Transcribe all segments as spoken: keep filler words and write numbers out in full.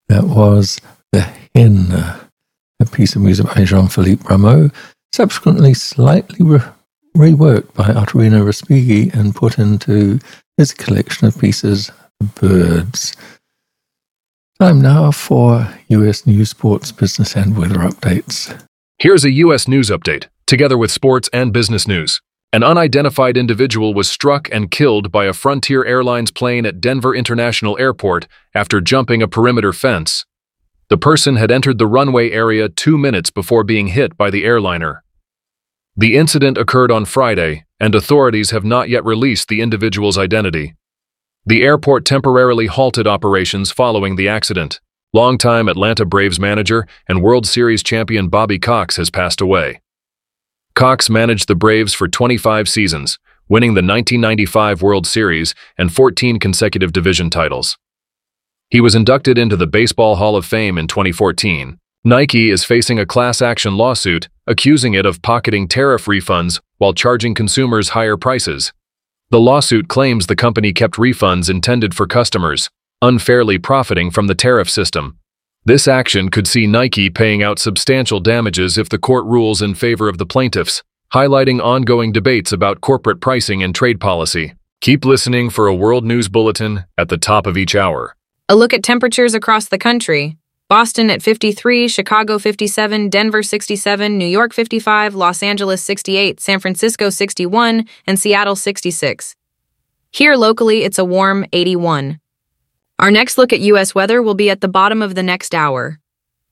That was The Hen, a piece of music by Jean-Philippe Rameau, subsequently slightly re- reworked by Ottorino Respighi and put into his collection of pieces, The Birds. Time now for U S news, sports, business, and weather updates. Here's a U S news update, together with sports and business news. An unidentified individual was struck and killed by a Frontier Airlines plane at Denver International Airport after jumping a perimeter fence. The person had entered the runway area two minutes before being hit by the airliner. The incident occurred on Friday, and authorities have not yet released the individual's identity. The airport temporarily halted operations following the accident. Longtime Atlanta Braves manager and World Series champion Bobby Cox has passed away. Cox managed the Braves for twenty-five seasons, winning the nineteen ninety-five World Series and fourteen consecutive division titles. He was inducted into the Baseball Hall of Fame in twenty fourteen. Nike is facing a class action lawsuit accusing it of pocketing tariff refunds while charging consumers higher prices. The lawsuit claims the company kept refunds intended for customers, unfairly profiting from the tariff system. This action could see Nike paying out substantial damages if the court rules in favor of the plaintiffs, highlighting ongoing debates about corporate pricing and trade policy. Keep listening for a World News Bulletin at the top of each hour. A look at temperatures across the country. Boston at fifty-three, Chicago fifty-seven, Denver sixty-seven, New York fifty-five, Los Angeles sixty-eight, San Francisco sixty-one, and Seattle sixty-six. Here locally, it's a warm eighty-one. Our next look at U S weather will be at the bottom of the next hour.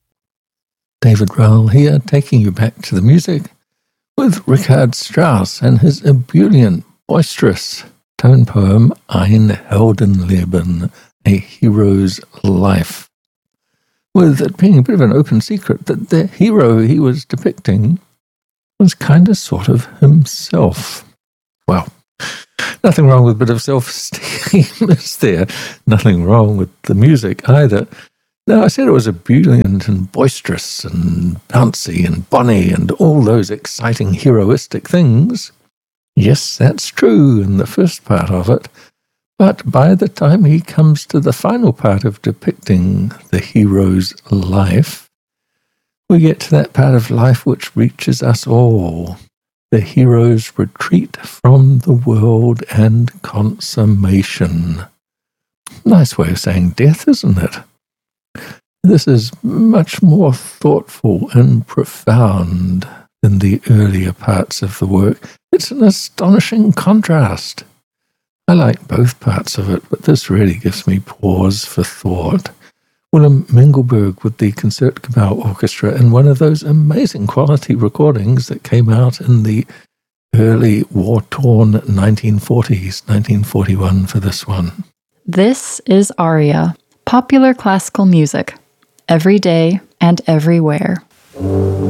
David Rowell here, taking you back to the music with Richard Strauss and his ebullient, boisterous tone poem Ein Heldenleben, A Hero's Life, with it being a bit of an open secret that the hero he was depicting was kind of sort of himself. Well, nothing wrong with a bit of self-esteem, is there? Nothing wrong with the music either. Now, I said it was ebullient and boisterous and bouncy and bonny and all those exciting heroistic things. Yes, that's true in the first part of it. But by the time he comes to the final part of depicting the hero's life, we get to that part of life which reaches us all. The hero's retreat from the world and consummation. Nice way of saying death, isn't it? This is much more thoughtful and profound than the earlier parts of the work. It's an astonishing contrast. I like both parts of it, but this really gives me pause for thought. Willem Mengelberg with the Concertgebouw Orchestra in one of those amazing quality recordings that came out in the early war-torn nineteen forties, nineteen forty-one for this one. This is Aria, popular classical music, every day and everywhere.